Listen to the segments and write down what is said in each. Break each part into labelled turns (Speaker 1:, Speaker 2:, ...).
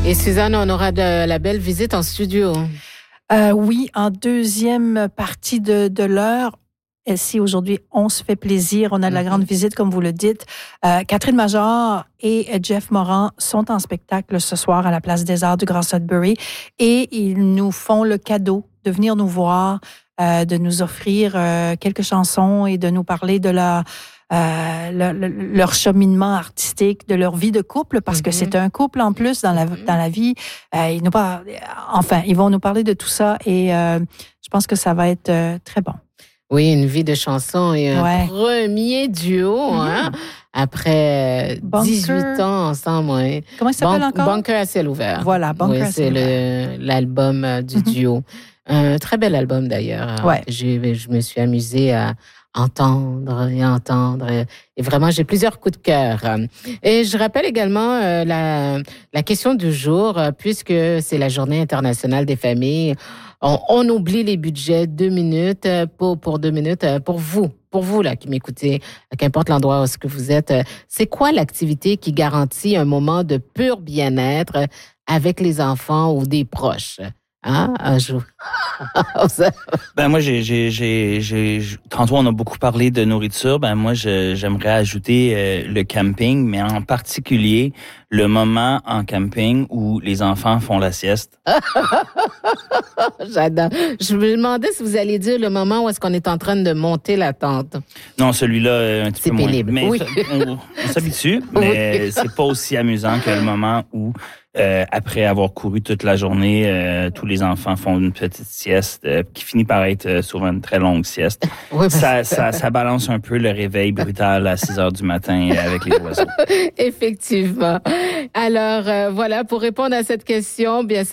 Speaker 1: Et Suzanne, on aura de la belle visite en studio.
Speaker 2: Oui, en deuxième partie de l'heure. Si aujourd'hui, on se fait plaisir, on a de la grande visite, comme vous le dites. Catherine Major et Jeff Morin sont en spectacle ce soir à la Place des Arts du Grand Sudbury et ils nous font le cadeau de venir nous voir, de nous offrir quelques chansons et de nous parler de leur cheminement artistique, de leur vie de couple, parce que c'est un couple en plus dans la vie. Ils vont nous parler de tout ça et je pense que ça va être très bon.
Speaker 1: Oui, une vie de chanson et un premier duo, hein, après 18 ans ensemble. Ouais.
Speaker 2: Comment ça s'appelle encore?
Speaker 1: Bunker à ciel ouvert.
Speaker 2: Voilà, Bunker à ciel ouvert.
Speaker 1: C'est l'album du duo. Un très bel album d'ailleurs.
Speaker 2: Ouais.
Speaker 1: Je me suis amusée à entendre. Et vraiment, j'ai plusieurs coups de cœur. Et je rappelle également la question du jour, puisque c'est la Journée internationale des familles. On oublie les budgets 2 minutes pour 2 minutes. Pour vous là qui m'écoutez, qu'importe l'endroit où ce que vous êtes, c'est quoi l'activité qui garantit un moment de pur bien-être avec les enfants ou des proches? Hein? Un jour.
Speaker 3: Ben moi, tantôt on a beaucoup parlé de nourriture. Ben moi, j'aimerais ajouter le camping, mais en particulier le moment en camping où les enfants font la sieste.
Speaker 1: J'adore. Je me demandais si vous alliez dire le moment où est-ce qu'on est en train de monter la tente.
Speaker 3: Non, celui-là un petit peu
Speaker 1: pénible.
Speaker 3: Moins. Mais
Speaker 1: oui.
Speaker 3: on s'habitue, mais c'est pas aussi amusant que le moment où après avoir couru toute la journée, tous les enfants font une petite sieste qui finit par être souvent une très longue sieste.
Speaker 1: Oui,
Speaker 3: ça balance un peu le réveil brutal à 6 heures du matin avec les oiseaux.
Speaker 1: Effectivement. Alors, voilà, pour répondre à cette question, bien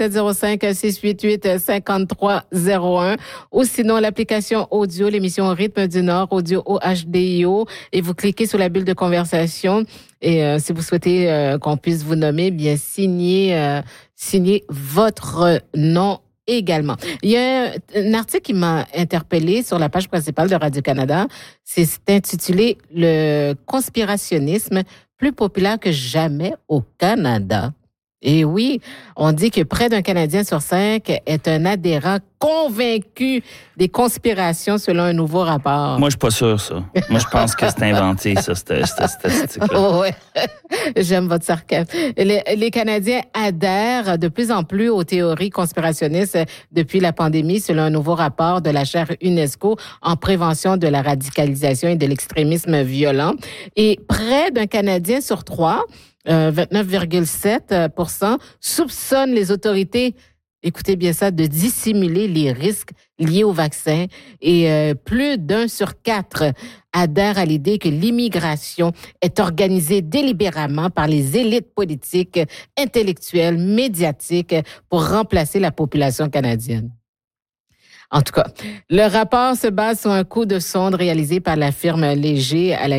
Speaker 1: 705-688-5301 ou sinon l'application audio, l'émission Rythme du Nord, audio OHDIO, et vous cliquez sur la bulle de conversation. Et si vous souhaitez qu'on puisse vous nommer, bien signez votre nom également. Il y a un article qui m'a interpellée sur la page principale de Radio-Canada. C'est intitulé « Le conspirationnisme plus populaire que jamais au Canada ». Et oui, on dit que près d'un Canadien sur 5 est un adhérent convaincu des conspirations selon un nouveau rapport.
Speaker 3: Moi, je suis pas sûr, ça. Moi, je pense que c'est inventé, ça, cette statistique-là.
Speaker 1: Ouais. J'aime votre sarcasme. Les Canadiens adhèrent de plus en plus aux théories conspirationnistes depuis la pandémie, selon un nouveau rapport de la chaire UNESCO en prévention de la radicalisation et de l'extrémisme violent. Et près d'un Canadien sur 3, 29,7%, soupçonnent les autorités, écoutez bien ça, de dissimuler les risques liés au vaccin. Et plus d'1 sur 4 adhèrent à l'idée que l'immigration est organisée délibérément par les élites politiques, intellectuelles, médiatiques pour remplacer la population canadienne. En tout cas, le rapport se base sur un coup de sonde réalisé par la firme Léger à la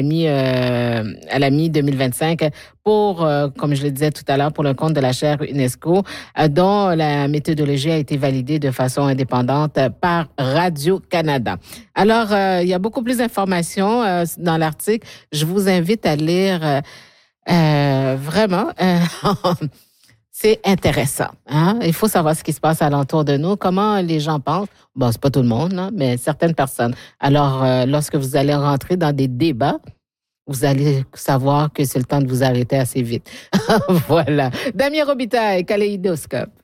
Speaker 1: mi-2025 pour, comme je le disais tout à l'heure, pour le compte de la chaire UNESCO, dont la méthodologie a été validée de façon indépendante par Radio-Canada. Alors, il y a beaucoup plus d'informations dans l'article. Je vous invite à lire vraiment... C'est intéressant. Hein? Il faut savoir ce qui se passe alentour de nous, comment les gens pensent. Bon, c'est pas tout le monde, hein, mais certaines personnes. Alors, lorsque vous allez rentrer dans des débats, vous allez savoir que c'est le temps de vous arrêter assez vite. Voilà. Damien Robitaille, Kaléidoscope.